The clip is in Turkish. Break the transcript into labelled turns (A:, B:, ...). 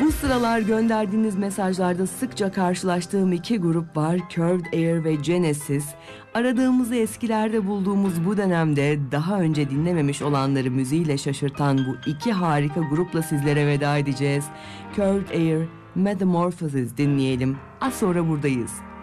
A: Bu sıralar gönderdiğiniz mesajlarda sıkça karşılaştığım iki grup var. Curved Air ve Genesis. Aradığımızı eskilerde bulduğumuz bu dönemde daha önce dinlememiş olanları müziğiyle şaşırtan bu iki harika grupla sizlere veda edeceğiz. Curved Air, Metamorphosis dinleyelim. Az sonra buradayız.